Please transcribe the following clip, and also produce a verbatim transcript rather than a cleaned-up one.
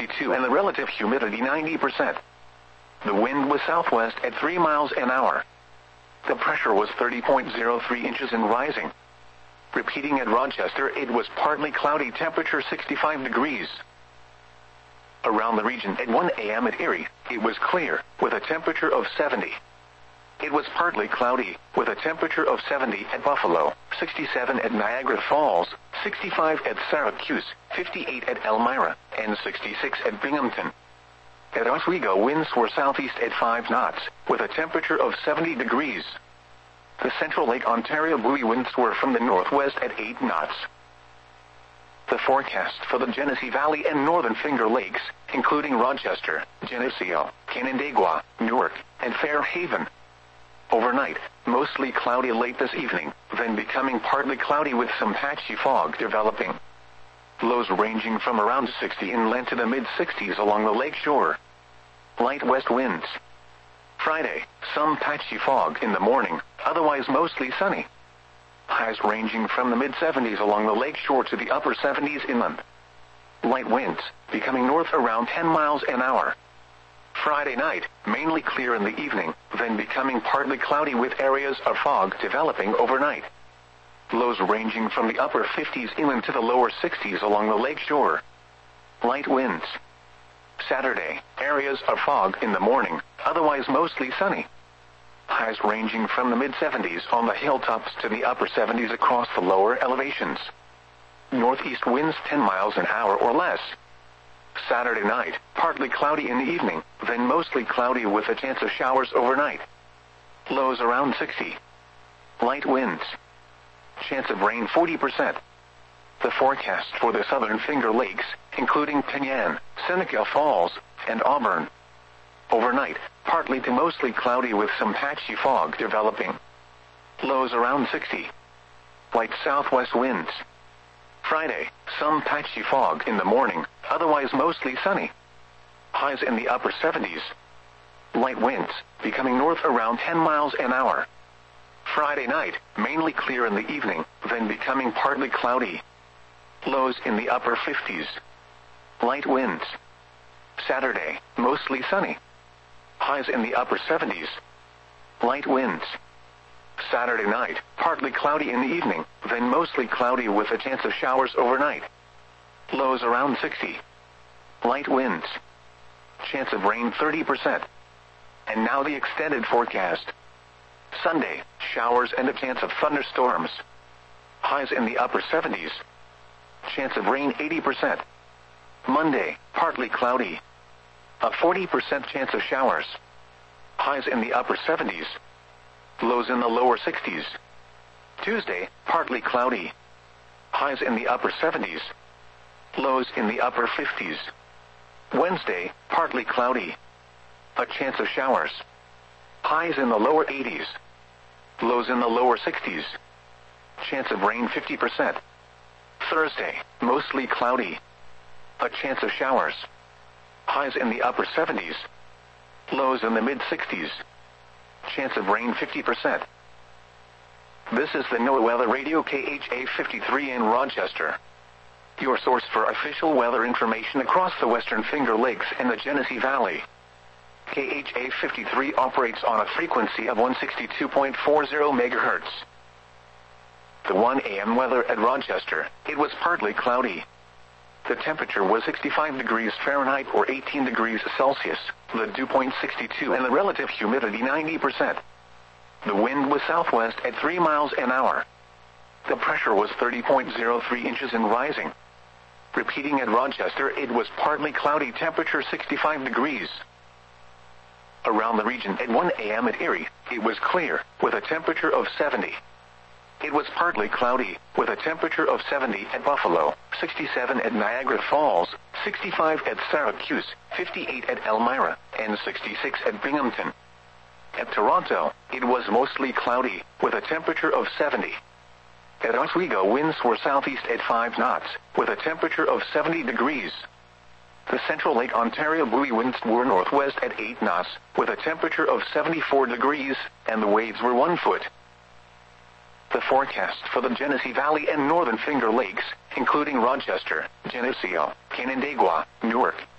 sixty-two and the relative humidity ninety percent. The wind was southwest at three miles an hour. The pressure was thirty point zero three inches and rising. Repeating at Rochester, it was partly cloudy, temperature sixty-five degrees. Around the region at one A M at Erie, it was clear, with a temperature of seventy. It was partly cloudy, with a temperature of seventy at Buffalo, sixty-seven at Niagara Falls, sixty-five at Syracuse, fifty-eight at Elmira, and sixty-six at Binghamton. At Oswego, winds were southeast at five knots, with a temperature of seventy degrees. The Central Lake Ontario buoy winds were from the northwest at eight knots. The forecast for the Genesee Valley and Northern Finger Lakes, including Rochester, Geneseo, Canandaigua, Newark, and Fairhaven. Overnight, mostly cloudy late this evening, then becoming partly cloudy with some patchy fog developing. Lows ranging from around sixty inland to the mid-sixties along the lake shore. Light west winds. Friday, some patchy fog in the morning, otherwise mostly sunny. Highs ranging from the mid-seventies along the lake shore to the upper seventies inland. Light winds, becoming north around ten miles an hour. Friday night, mainly clear in the evening, then becoming partly cloudy with areas of fog developing overnight. Lows ranging from the upper fifties inland to the lower sixties along the lake shore. Light winds. Saturday, areas of fog in the morning, otherwise mostly sunny. Highs ranging from the mid-seventies on the hilltops to the upper seventies across the lower elevations. Northeast winds ten miles an hour or less. Saturday night, partly cloudy in the evening, then mostly cloudy with a chance of showers overnight. Lows around sixty. Light winds. Chance of rain forty percent. The forecast for the Southern Finger Lakes, including Penyan, Seneca Falls, and Auburn. Overnight, partly to mostly cloudy with some patchy fog developing. Lows around sixty. Light southwest winds. Friday, some patchy fog in the morning, otherwise mostly sunny. Highs in the upper seventies. Light winds, becoming north around ten miles an hour. Friday night, mainly clear in the evening, then becoming partly cloudy. Lows in the upper fifties. Light winds. Saturday, mostly sunny. Highs in the upper seventies. Light winds. Saturday night, partly cloudy in the evening, then mostly cloudy with a chance of showers overnight. Lows around sixty. Light winds. Chance of rain thirty percent. And now the extended forecast. Sunday, showers and a chance of thunderstorms. Highs in the upper seventies. Chance of rain eighty percent. Monday, partly cloudy. A forty percent chance of showers. Highs in the upper seventies. Lows in the lower sixties. Tuesday, partly cloudy. Highs in the upper seventies. Lows in the upper fifties. Wednesday, partly cloudy. A chance of showers. Highs in the lower eighties. Lows in the lower sixties. Chance of rain fifty percent. Thursday, mostly cloudy. A chance of showers. Highs in the upper seventies. Lows in the mid-sixties. Chance of rain fifty percent. This is the NOAA Weather Radio K H A fifty-three in Rochester. Your source for official weather information across the Western Finger Lakes and the Genesee Valley. K H A fifty-three operates on a frequency of one sixty-two point four zero megahertz. The one A M weather at Rochester, it was partly cloudy. The temperature was sixty-five degrees Fahrenheit or eighteen degrees Celsius, the dew point sixty-two and the relative humidity ninety percent. The wind was southwest at three miles an hour. The pressure was thirty point zero three inches and rising. Repeating at Rochester, it was partly cloudy, temperature sixty-five degrees. Around the region at one A M at Erie, it was clear, with a temperature of seventy. It was partly cloudy, with a temperature of seventy at Buffalo, sixty-seven at Niagara Falls, sixty-five at Syracuse, fifty-eight at Elmira, and sixty-six at Binghamton. At Toronto, it was mostly cloudy, with a temperature of seventy. At Oswego, winds were southeast at five knots, with a temperature of seventy degrees. The Central Lake Ontario buoy winds were northwest at eight knots, with a temperature of seventy-four degrees, and the waves were one foot. The forecast for the Genesee Valley and Northern Finger Lakes, including Rochester, Geneseo, Canandaigua, Newark,